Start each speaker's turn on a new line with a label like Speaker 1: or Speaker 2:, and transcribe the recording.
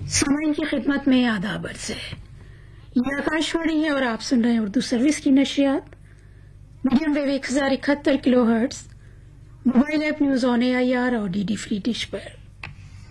Speaker 1: सामाइन की खिदमत में आदाब अर्ज़ है। ये आकाशवाणी है और आप सुन रहे हैं उर्दू सर्विस की नशियात medium wave 1071 kilo hertz, mobile app news on AIR और DD फ्री डिश पर।